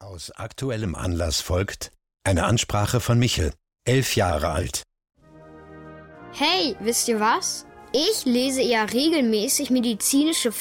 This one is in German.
Aus aktuellem Anlass folgt eine Ansprache von Michel, 11 Jahre alt. Hey, wisst ihr was? Ich lese ja regelmäßig medizinische